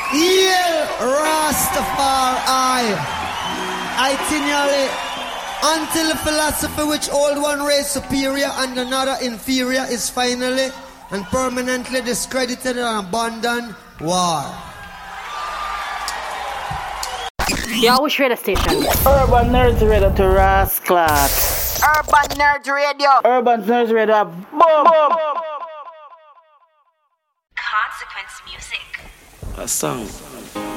Yell Rastafari. Itinerary. Until the philosophy which old one race superior and another inferior is finally and permanently discredited and abandoned, war. Yo, which radio station? Urban Nerds Radio to Rasclat. Urban Nerd Radio. Urban Nerds Radio. Boom! Consequence music. A song.